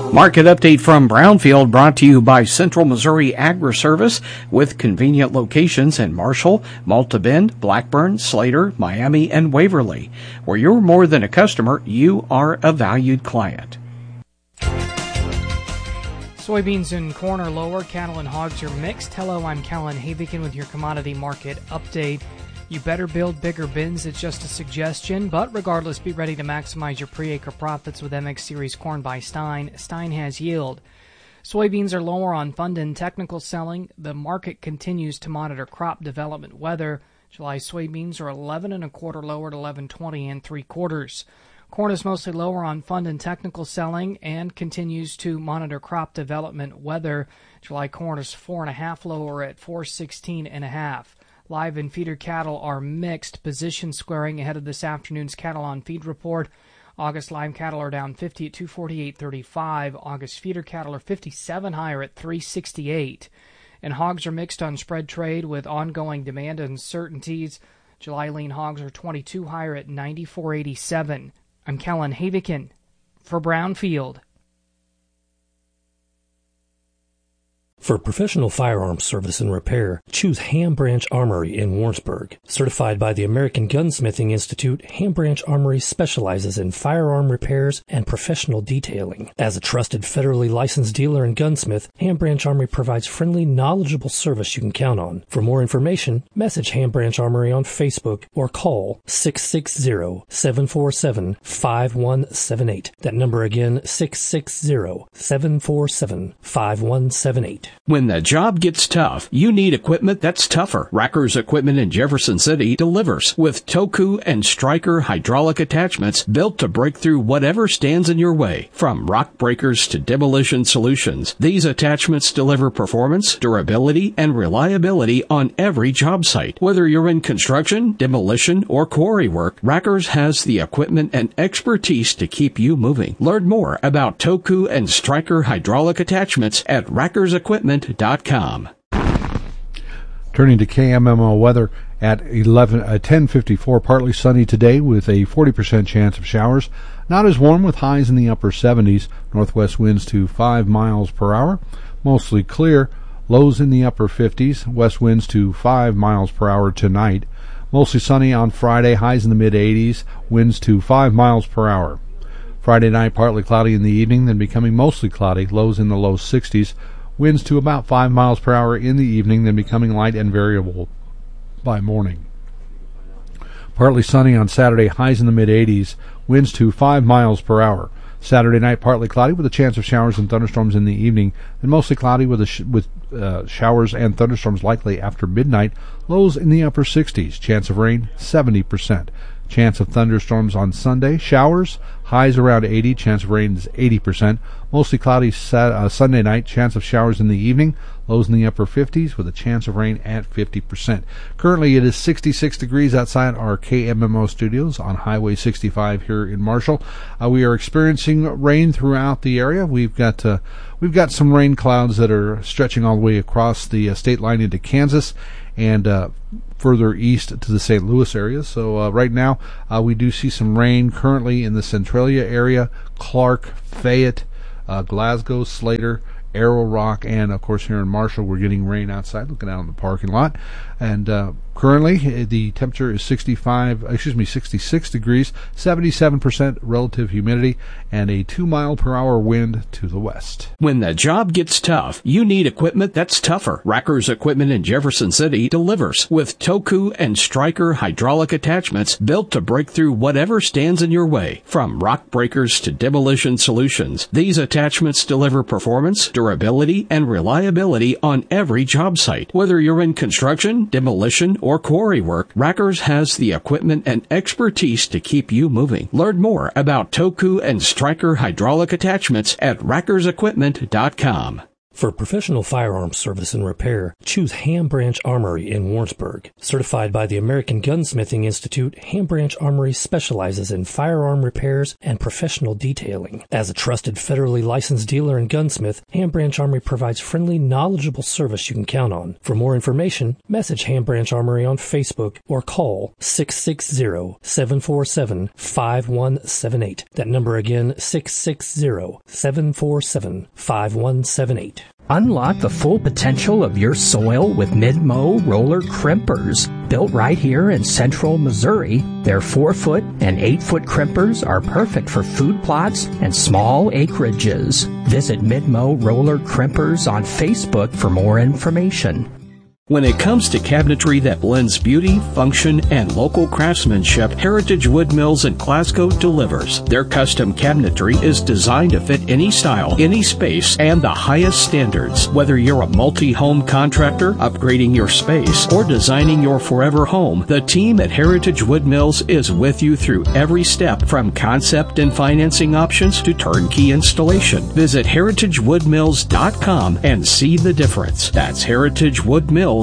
Market update from Brownfield brought to you by Central Missouri Agri-Service with convenient locations in Marshall, Malta Bend, Blackburn, Slater, Miami, and Waverly. Where you're more than a customer, you are a valued client. Soybeans and corn are lower. Cattle and hogs are mixed. Hello, I'm Callan Havigan with your commodity market update. You better build bigger bins. It's just a suggestion. But regardless, be ready to maximize your pre-acre profits with MX Series corn by Stein. Stein has yield. Soybeans are lower on fund and technical selling. The market continues to monitor crop development weather. July soybeans are 11 1/4 lower at 11.20 3/4. Corn is mostly lower on fund and technical selling and continues to monitor crop development weather. July corn is 4 1/2 lower at 4.16 1/2. Live and feeder cattle are mixed. Position squaring ahead of this afternoon's cattle on feed report. August live cattle are down 50 at 248.35. August feeder cattle are 57 higher at 368. And hogs are mixed on spread trade with ongoing demand uncertainties. July lean hogs are 22 higher at 94.87. I'm Callan Havigan for Brownfield. For professional firearms service and repair, choose Ham Branch Armory in Warrensburg. Certified by the American Gunsmithing Institute, Ham Branch Armory specializes in firearm repairs and professional detailing. As a trusted federally licensed dealer and gunsmith, Ham Branch Armory provides friendly, knowledgeable service you can count on. For more information, message Ham Branch Armory on Facebook or call 660-747-5178. That number again, 660-747-5178. When the job gets tough, you need equipment that's tougher. Racker's Equipment in Jefferson City delivers with Toku and Stryker hydraulic attachments built to break through whatever stands in your way. From rock breakers to demolition solutions, these attachments deliver performance, durability, and reliability on every job site. Whether you're in construction, demolition, or quarry work, Racker's has the equipment and expertise to keep you moving. Learn more about Toku and Stryker hydraulic attachments at rackersequipment.com. Turning to KMMO weather at 10:54, partly sunny today with a 40% chance of showers. Not as warm with highs in the upper 70s. Northwest winds to 5 miles per hour. Mostly clear. Lows in the upper 50s. West winds to 5 miles per hour tonight. Mostly sunny on Friday. Highs in the mid-80s. Winds to 5 miles per hour. Friday night partly cloudy in the evening, then becoming mostly cloudy. Lows in the low 60s. Winds to about 5 miles per hour in the evening, then becoming light and variable by morning. Partly sunny on Saturday, highs in the mid-80s, winds to 5 miles per hour. Saturday night, partly cloudy with a chance of showers and thunderstorms in the evening, and mostly cloudy with showers and thunderstorms likely after midnight. Lows in the upper 60s, chance of rain 70%. Chance of thunderstorms on Sunday. Showers, highs around 80. Chance of rain is 80%. Mostly cloudy Sunday night. Chance of showers in the evening. Lows in the upper 50s with a chance of rain at 50%. Currently it is 66 degrees outside our KMMO studios on Highway 65 here in Marshall. We are experiencing rain throughout the area. We've got some rain clouds that are stretching all the way across the state line into Kansas and further east to the St. Louis area. So right now we do see some rain currently in the Centralia area, Clark, Fayette, Glasgow, Slater, Arrow Rock, and of course here in Marshall we're getting rain outside, looking out in the parking lot. And currently the temperature is 66 degrees, 77% relative humidity, and a 2 mile per hour wind to the west. When the job gets tough, you need equipment that's tougher. Racker's Equipment in Jefferson City delivers with Toku and Stryker hydraulic attachments built to break through whatever stands in your way. From rock breakers to demolition solutions, these attachments deliver performance, durability, and reliability on every job site. Whether you're in construction, demolition, or quarry work, Racker's has the equipment and expertise to keep you moving. Learn more about Toku and Stryker hydraulic attachments at rackersequipment.com. For professional firearms service and repair, choose Ham Branch Armory in Warrensburg. Certified by the American Gunsmithing Institute, Ham Branch Armory specializes in firearm repairs and professional detailing. As a trusted federally licensed dealer and gunsmith, Ham Branch Armory provides friendly, knowledgeable service you can count on. For more information, message Ham Branch Armory on Facebook or call 660-747-5178. That number again, 660-747-5178. Unlock the full potential of your soil with Mid-Mow roller crimpers. Built right here in central Missouri, their 4-foot and 8-foot crimpers are perfect for food plots and small acreages. Visit Mid-Mow roller crimpers on Facebook for more information. When it comes to cabinetry that blends beauty, function, and local craftsmanship, Heritage Wood Mills in Glasgow delivers. Their custom cabinetry is designed to fit any style, any space, and the highest standards. Whether you're a multi-home contractor, upgrading your space, or designing your forever home, the team at Heritage Wood Mills is with you through every step, from concept and financing options to turnkey installation. Visit heritagewoodmills.com and see the difference. That's heritagewoodmills.com.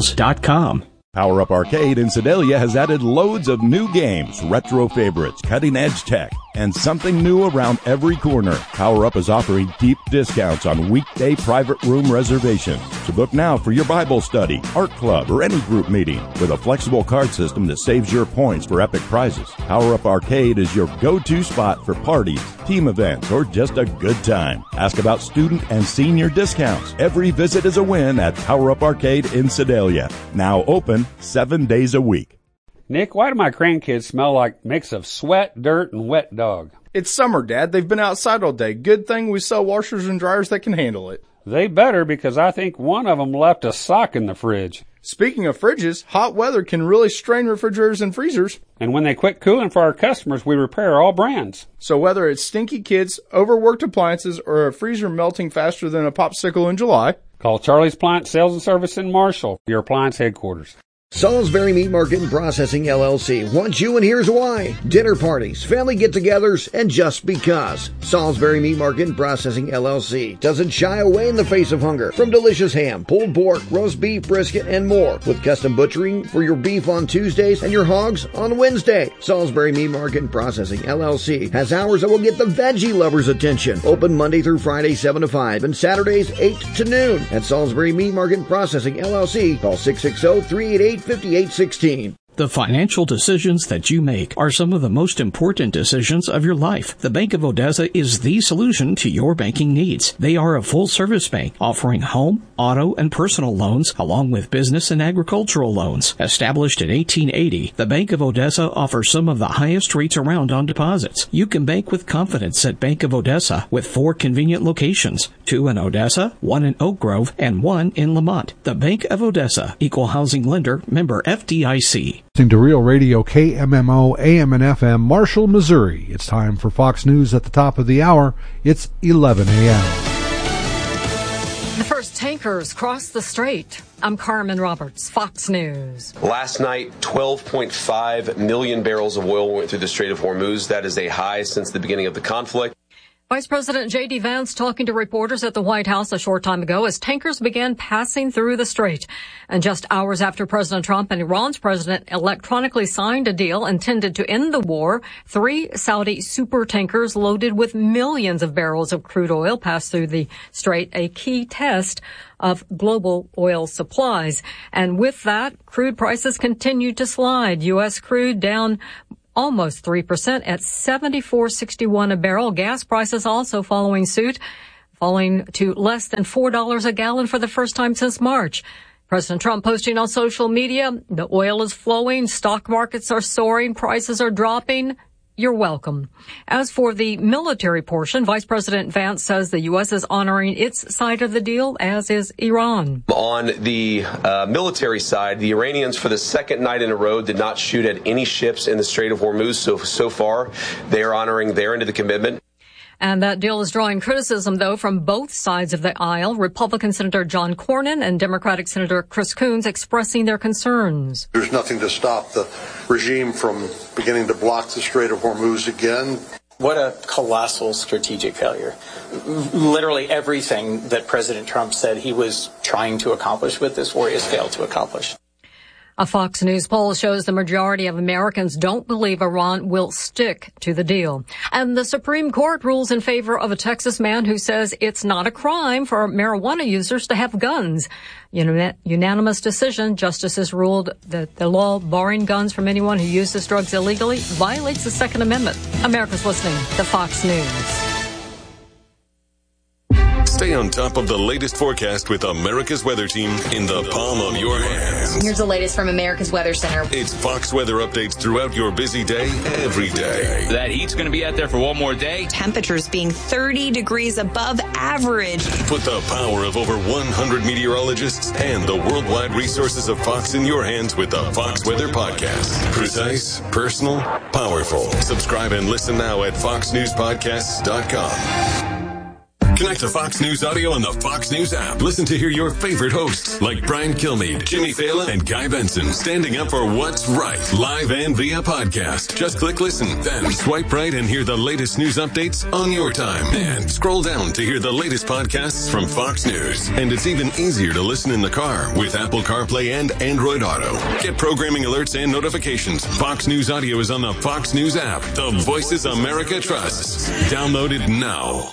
Power Up Arcade in Sedalia has added loads of new games, retro favorites, cutting-edge tech, and something new around every corner. Power Up is offering deep discounts on weekday private room reservations. So book now for your Bible study, art club, or any group meeting with a flexible card system that saves your points for epic prizes. Power Up Arcade is your go-to spot for parties, team events, or just a good time. Ask about student and senior discounts. Every visit is a win at Power Up Arcade in Sedalia. Now open 7 days a week. Nick, why do my grandkids smell like a mix of sweat, dirt, and wet dog? It's summer, Dad. They've been outside all day. Good thing we sell washers and dryers that can handle it. They better, because I think one of them left a sock in the fridge. Speaking of fridges, hot weather can really strain refrigerators and freezers. And when they quit cooling for our customers, we repair all brands. So whether it's stinky kids, overworked appliances, or a freezer melting faster than a popsicle in July, call Charlie's Appliance Sales and Service in Marshall, your appliance headquarters. Salisbury Meat Market and Processing, LLC wants you, and here's why. Dinner parties, family get-togethers, and just because. Salisbury Meat Market and Processing, LLC doesn't shy away in the face of hunger. From delicious ham, pulled pork, roast beef, brisket, and more. With custom butchering for your beef on Tuesdays and your hogs on Wednesday. Salisbury Meat Market and Processing, LLC has hours that will get the veggie lovers' attention. Open Monday through Friday, 7 to 5, and Saturdays, 8 to noon. At Salisbury Meat Market and Processing, LLC, call 660-388-5816. The financial decisions that you make are some of the most important decisions of your life. The Bank of Odessa is the solution to your banking needs. They are a full-service bank offering home, auto, and personal loans along with business and agricultural loans. Established in 1880, the Bank of Odessa offers some of the highest rates around on deposits. You can bank with confidence at Bank of Odessa with 4 convenient locations, 2 in Odessa, 1 in Oak Grove, and 1 in Lamont. The Bank of Odessa, Equal Housing Lender, member FDIC. Listening to Real Radio KMMO AM and FM, Marshall, Missouri. It's time for Fox News at the top of the hour. It's 11 a.m. The first tankers crossed the strait. I'm Carmen Roberts, Fox News. Last night, 12.5 million barrels of oil went through the Strait of Hormuz. That is a high since the beginning of the conflict. Vice President J.D. Vance talking to reporters at the White House a short time ago as tankers began passing through the strait. And just hours after President Trump and Iran's president electronically signed a deal intended to end the war, 3 Saudi super tankers loaded with millions of barrels of crude oil passed through the strait, a key test of global oil supplies. And with that, crude prices continued to slide. U.S. crude down almost 3% at $74.61 a barrel. Gas prices also following suit, falling to less than $4 a gallon for the first time since March. President Trump posting on social media, the oil is flowing, stock markets are soaring, prices are dropping. You're welcome. As for the military portion, Vice President Vance says the U.S. is honoring its side of the deal, as is Iran. On the military side, the Iranians, for the second night in a row, did not shoot at any ships in the Strait of Hormuz. So far, they are honoring their end of the commitment. And that deal is drawing criticism, though, from both sides of the aisle. Republican Senator John Cornyn and Democratic Senator Chris Coons expressing their concerns. There's nothing to stop the regime from beginning to block the Strait of Hormuz again. What a colossal strategic failure. Literally everything that President Trump said he was trying to accomplish with this war is failed to accomplish. A Fox News poll shows the majority of Americans don't believe Iran will stick to the deal. And the Supreme Court rules in favor of a Texas man who says it's not a crime for marijuana users to have guns. Unanimous decision. Justices ruled that the law barring guns from anyone who uses drugs illegally violates the Second Amendment. America's listening to Fox News. Stay on top of the latest forecast with America's Weather Team in the palm of your hands. Here's the latest from America's Weather Center. It's Fox weather updates throughout your busy day, every day. That heat's going to be out there for one more day. Temperatures being 30 degrees above average. Put the power of over 100 meteorologists and the worldwide resources of Fox in your hands with the Fox Weather Podcast. Precise, personal, powerful. Subscribe and listen now at foxnewspodcasts.com. Connect to Fox News Audio on the Fox News app. Listen to hear your favorite hosts like Brian Kilmeade, Jimmy Fallon, and Guy Benson standing up for what's right, live and via podcast. Just click listen, then swipe right and hear the latest news updates on your time. And scroll down to hear the latest podcasts from Fox News. And it's even easier to listen in the car with Apple CarPlay and Android Auto. Get programming alerts and notifications. Fox News Audio is on the Fox News app. The voices America trusts. Download it now.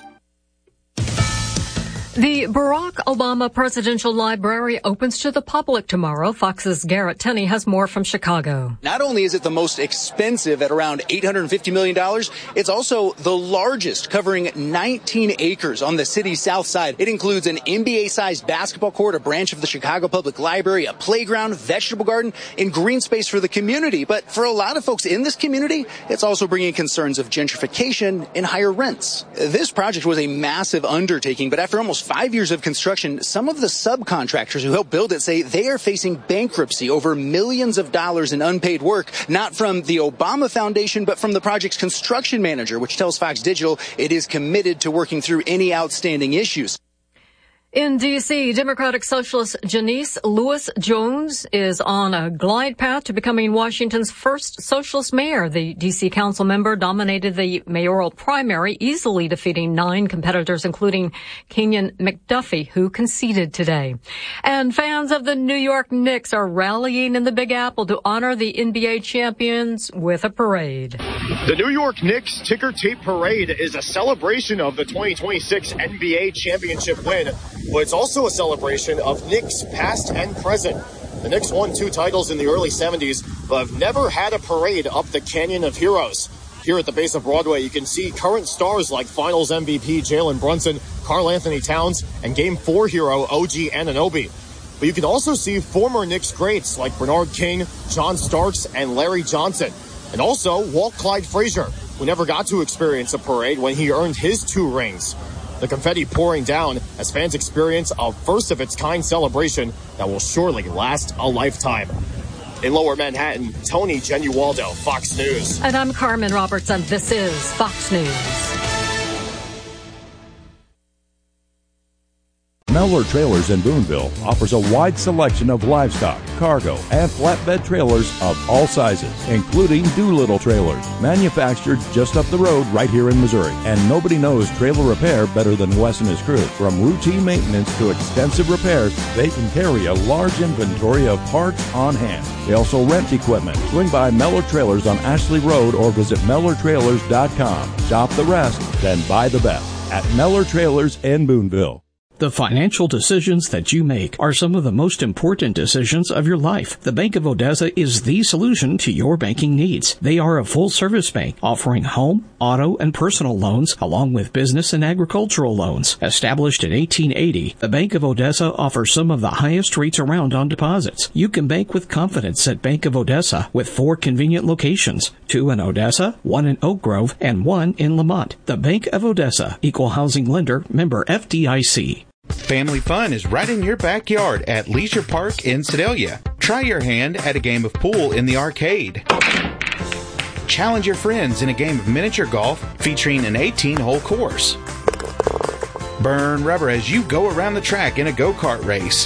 The Barack Obama Presidential Library opens to the public tomorrow. Fox's Garrett Tenney has more from Chicago. Not only is it the most expensive at around $850 million, it's also the largest, covering 19 acres on the city's south side. It includes an NBA-sized basketball court, a branch of the Chicago Public Library, a playground, vegetable garden, and green space for the community. But for a lot of folks in this community, it's also bringing concerns of gentrification and higher rents. This project was a massive undertaking, but after almost 5 years of construction, some of the subcontractors who helped build it say they are facing bankruptcy over millions of dollars in unpaid work, not from the Obama Foundation, but from the project's construction manager, which tells Fox Digital it is committed to working through any outstanding issues. In D.C., Democratic Socialist Janice Lewis Jones is on a glide path to becoming Washington's first socialist mayor. The D.C. council member dominated the mayoral primary, easily defeating 9 competitors, including Kenyon McDuffie, who conceded today. And fans of the New York Knicks are rallying in the Big Apple to honor the NBA champions with a parade. The New York Knicks Ticker Tape Parade is a celebration of the 2026 NBA championship win. But it's also a celebration of Knicks past and present. The Knicks won 2 titles in the early 70s, but have never had a parade up the Canyon of Heroes. Here at the base of Broadway, you can see current stars like Finals MVP Jalen Brunson, Karl Anthony Towns, and Game 4 hero OG Anunoby. But you can also see former Knicks greats like Bernard King, John Starks, and Larry Johnson. And also Walt Clyde Frazier, who never got to experience a parade when he earned his 2 rings. The confetti pouring down as fans experience a first-of-its-kind celebration that will surely last a lifetime. In Lower Manhattan, Tony Genualdo, Fox News. And I'm Carmen Robertson. This is Fox News. Mellor Trailers in Boonville offers a wide selection of livestock, cargo, and flatbed trailers of all sizes, including Doolittle trailers, manufactured just up the road right here in Missouri. And nobody knows trailer repair better than Wes and his crew. From routine maintenance to extensive repairs, they can carry a large inventory of parts on hand. They also rent equipment. Swing by Mellor Trailers on Ashley Road or visit MellorTrailers.com. Shop the rest, then buy the best at Mellor Trailers in Boonville. The financial decisions that you make are some of the most important decisions of your life. The Bank of Odessa is the solution to your banking needs. They are a full-service bank offering home, auto, and personal loans along with business and agricultural loans. Established in 1880, the Bank of Odessa offers some of the highest rates around on deposits. You can bank with confidence at Bank of Odessa with 4 convenient locations, 2 in Odessa, 1 in Oak Grove, and 1 in Lamont. The Bank of Odessa, Equal Housing Lender, member FDIC. Family fun is right in your backyard at Leisure Park in Sedalia. Try your hand at a game of pool in the arcade. Challenge your friends in a game of miniature golf featuring an 18-hole course. Burn rubber as you go around the track in a go-kart race.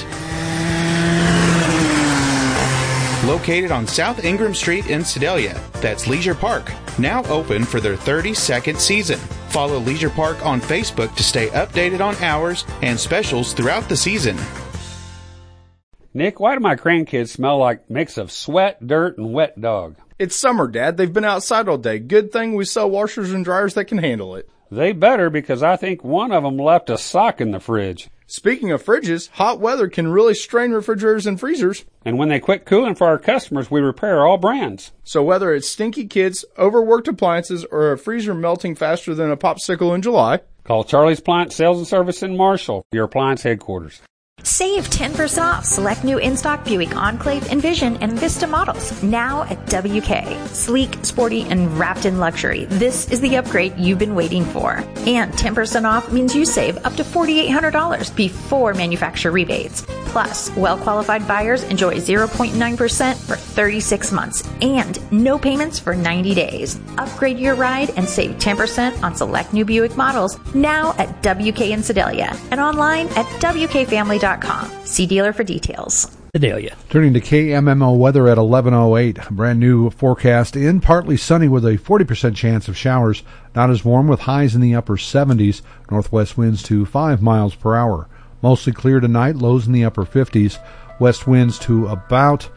Located on South Ingram Street in Sedalia, that's Leisure Park. now open for their 32nd season. Follow Leisure Park on Facebook to stay updated on hours and specials throughout the season. Nick, why do my grandkids smell like a mix of sweat, dirt, and wet dog? It's summer, Dad. They've been outside all day. Good thing we sell washers and dryers that can handle it. They better, because I think one of them left a sock in the fridge. Speaking of fridges, hot weather can really strain refrigerators and freezers. And when they quit cooling for our customers, we repair all brands. So whether it's stinky kids, overworked appliances, or a freezer melting faster than a popsicle in July, call Charlie's Appliance Sales and Service in Marshall, your appliance headquarters. Save 10% off select new in-stock Buick Enclave, Envision, and Vista models now at WK. Sleek, sporty, and wrapped in luxury. This is the upgrade you've been waiting for. And 10% off means you save up to $4,800 before manufacturer rebates. Plus, well-qualified buyers enjoy 0.9% for 36 months and no payments for 90 days. Upgrade your ride and save 10% on select new Buick models now at WK in Sedalia and online at WKFamily.com. See dealer for details. Sedalia. Turning to KMMO weather at 11:08. Brand new forecast in partly sunny with a 40% chance of showers. Not as warm with highs in the upper 70s. Northwest winds to 5 miles per hour. Mostly clear tonight. Lows in the upper 50s. West winds to about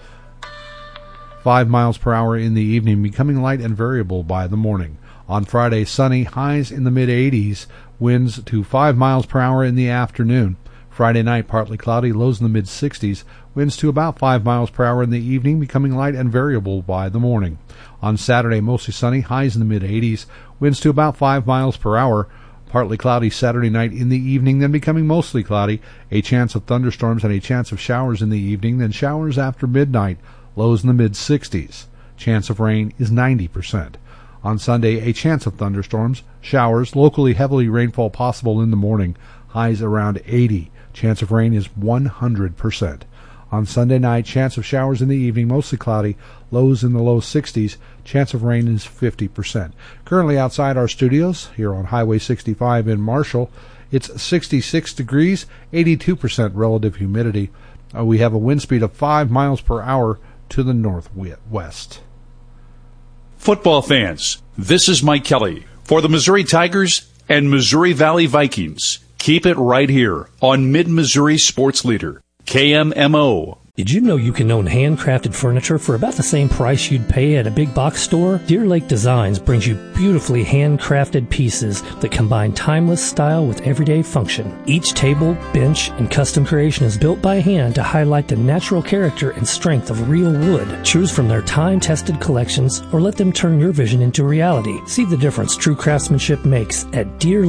5 miles per hour in the evening, becoming light and variable by the morning. On Friday, sunny. Highs in the mid-80s. Winds to 5 miles per hour in the afternoon. Friday night, partly cloudy, lows in the mid-60s, winds to about 5 miles per hour in the evening, becoming light and variable by the morning. On Saturday, mostly sunny, highs in the mid-80s, winds to about 5 miles per hour, partly cloudy Saturday night in the evening, then becoming mostly cloudy, a chance of thunderstorms and a chance of showers in the evening, then showers after midnight, lows in the mid-60s. Chance of rain is 90%. On Sunday, a chance of thunderstorms, showers, locally heavily rainfall possible in the morning, highs around 80. Chance of rain is 100%. On Sunday night, chance of showers in the evening, mostly cloudy, lows in the low 60s. Chance of rain is 50%. Currently outside our studios, here on Highway 65 in Marshall, it's 66 degrees, 82% relative humidity. We have a wind speed of 5 miles per hour to the northwest. Football fans, this is Mike Kelly for the Missouri Tigers and Missouri Valley Vikings. Keep it right here on Mid-Missouri Sports Leader, KMMO. Did you know you can own handcrafted furniture for about the same price you'd pay at a big box store? Deer Lake Designs brings you beautifully handcrafted pieces that combine timeless style with everyday function. Each table, bench, and custom creation is built by hand to highlight the natural character and strength of real wood. Choose from their time-tested collections or let them turn your vision into reality. See the difference true craftsmanship makes at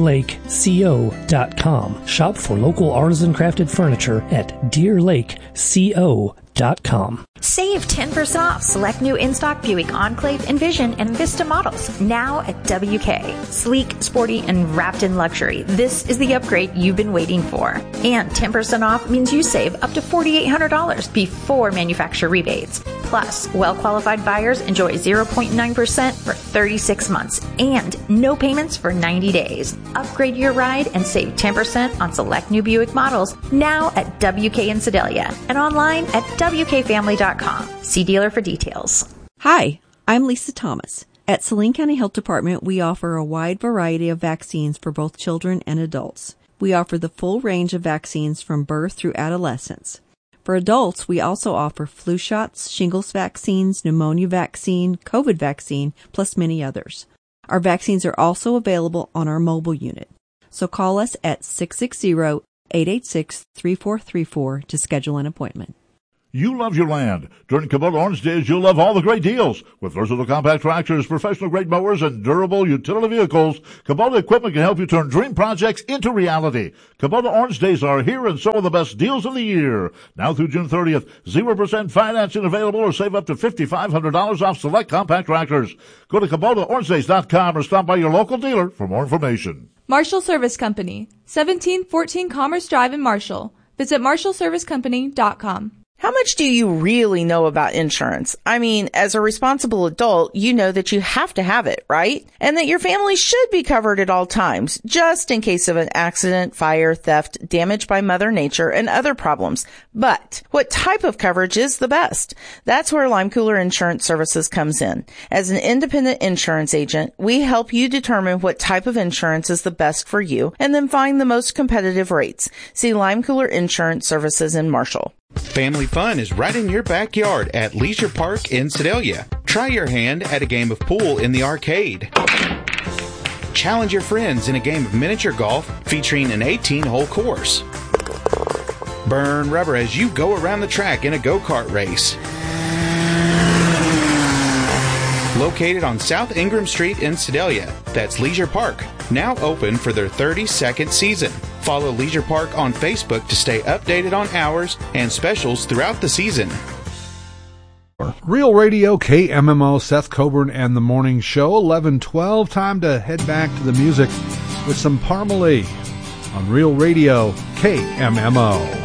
DeerLakeCO.com. Shop for local artisan crafted furniture at DeerLakeCO.com. Save 10% off select new in-stock Buick Enclave, Envision, and Vista models now at WK. Sleek, sporty, and wrapped in luxury. This is the upgrade you've been waiting for. And 10% off means you save up to $4,800 before manufacturer rebates. Plus, well-qualified buyers enjoy 0.9% for 36 months and no payments for 90 days. Upgrade your ride and save 10% on select new Buick models now at WK in Sedalia and online at WKFamily.com. See dealer for details. Hi, I'm Lisa Thomas. At Saline County Health Department, we offer a wide variety of vaccines for both children and adults. We offer the full range of vaccines from birth through adolescence. For adults, we also offer flu shots, shingles vaccines, pneumonia vaccine, COVID vaccine, plus many others. Our vaccines are also available on our mobile unit. So call us at 660-886-3434 to schedule an appointment. You love your land. During Kubota Orange Days, you'll love all the great deals. With versatile compact tractors, professional-grade mowers, and durable utility vehicles, Kubota equipment can help you turn dream projects into reality. Kubota Orange Days are here, and so are the best deals of the year. Now through June 30th, 0% financing available or save up to $5,500 off select compact tractors. Go to KubotaOrangeDays.com or stop by your local dealer for more information. Marshall Service Company, 1714 Commerce Drive in Marshall. Visit MarshallServiceCompany.com. How much do you really know about insurance? I mean, as a responsible adult, you know that you have to have it, right? And that your family should be covered at all times, just in case of an accident, fire, theft, damage by Mother Nature, and other problems. But what type of coverage is the best? That's where Lime Cooler Insurance Services comes in. As an independent insurance agent, we help you determine what type of insurance is the best for you and then find the most competitive rates. See Lime Cooler Insurance Services in Marshall. Family fun is right in your backyard at Leisure Park in Sedalia. Try your hand at a game of pool in the arcade. Challenge your friends in a game of miniature golf featuring an 18-hole course. Burn rubber as you go around the track in a go-kart race. Located on South Ingram Street in Sedalia, that's Leisure Park, now open for their 32nd season. Follow Leisure Park on Facebook to stay updated on hours and specials throughout the season. Real Radio, KMMO, Seth Coburn and the Morning Show, 11:12. Time to head back to the music with some Parmalee on Real Radio, KMMO.